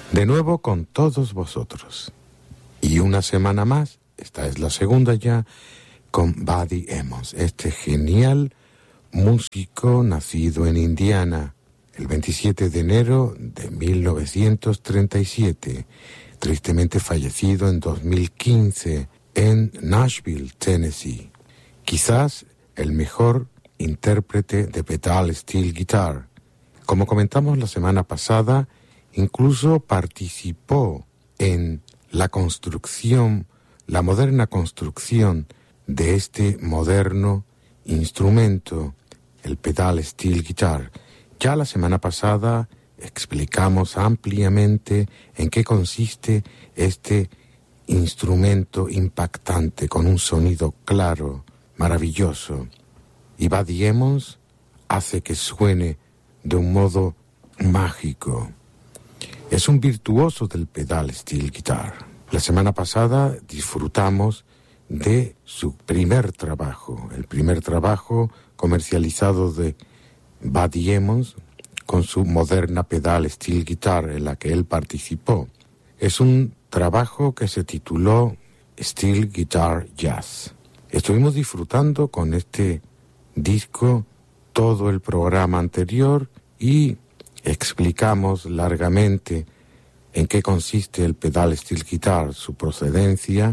De nuevo con todos vosotros. Y una semana más, esta es la segunda ya, con Buddy Emmons, este genial músico nacido en Indiana el 27 de enero de 1937, tristemente fallecido en 2015 en Nashville, Tennessee. Quizás el mejor intérprete de pedal steel guitar. Como comentamos la semana pasada, incluso participó en la construcción, la moderna construcción de este moderno instrumento, el pedal steel guitar. Ya la semana pasada explicamos ampliamente en qué consiste este instrumento impactante con un sonido claro, maravilloso. Y Buddy Emmons hace que suene de un modo mágico. Es un virtuoso del pedal steel guitar. La semana pasada disfrutamos de su primer trabajo, el primer trabajo comercializado de Buddy Emmons con su moderna pedal steel guitar en la que él participó. Es un trabajo que se tituló Steel Guitar Jazz. Estuvimos disfrutando con este disco todo el programa anterior y explicamos largamente en qué consiste el pedal steel guitar, su procedencia,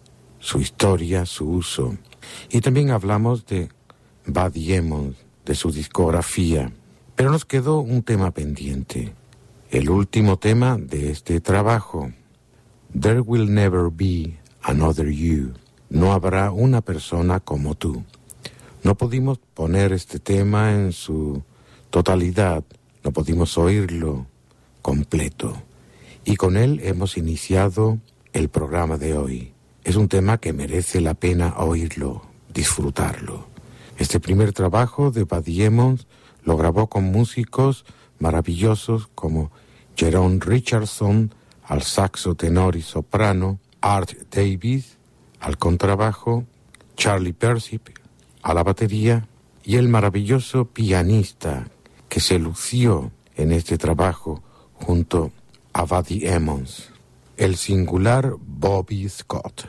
su historia, su uso. Y también hablamos de Buddy Emmons, de su discografía. Pero nos quedó un tema pendiente, el último tema de este trabajo. There will never be another you. No habrá una persona como tú. No pudimos poner este tema en su totalidad, no pudimos oírlo completo. Y con él hemos iniciado el programa de hoy. Es un tema que merece la pena oírlo, disfrutarlo. Este primer trabajo de Buddy Emmons lo grabó con músicos maravillosos como Jerome Richardson al saxo tenor y soprano, Art Davis al contrabajo, Charlie Persip a la batería y el maravilloso pianista que se lució en este trabajo junto a Buddy Emmons, el singular Bobby Scott.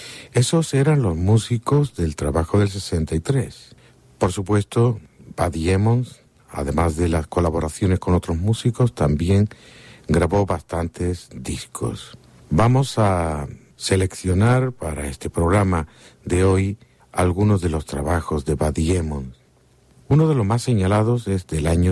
Esos eran los músicos del trabajo del 63. Por supuesto, Buddy Emmons, además de las colaboraciones con otros músicos, también grabó bastantes discos. Vamos a seleccionar para este programa de hoy algunos de los trabajos de Buddy Emmons. Uno de los más señalados es del año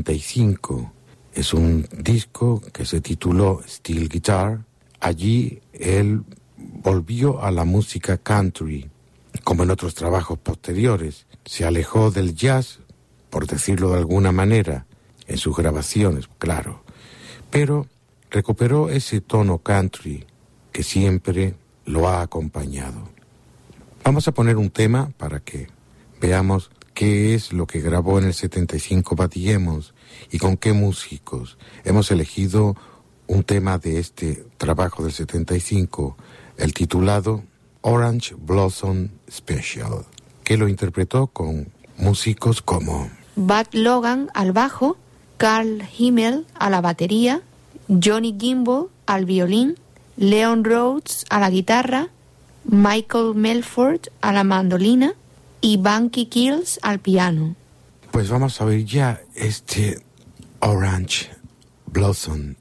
75. Es un disco que se tituló Steel Guitar. Allí él volvió a la música country, como en otros trabajos posteriores. Se alejó del jazz, por decirlo de alguna manera, en sus grabaciones, claro. Pero recuperó ese tono country que siempre lo ha acompañado. Vamos a poner un tema para que veamos qué es lo que grabó en el 75 Buddy Emmons y con qué músicos. Hemos elegido un tema de este trabajo del 75, el titulado Orange Blossom Special, que lo interpretó con músicos como Bud Logan al bajo, Carl Himmel a la batería, Johnny Gimbel al violín, Leon Rhodes a la guitarra, Michael Melford a la mandolina y Bunky Kills al piano. Pues vamos a ver ya este Orange Blossom